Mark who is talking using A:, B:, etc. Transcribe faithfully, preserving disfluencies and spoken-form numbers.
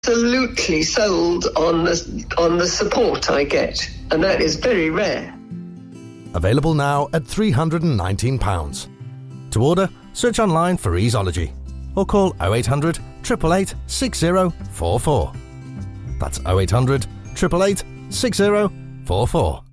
A: absolutely sold on the, on the support I get, and that is very rare.
B: Available now at three hundred and nineteen pounds. To order, search online for Easeology or call oh eight hundred, eight eight eight, six oh four four. That's oh eight hundred, eight eight eight, six oh four four.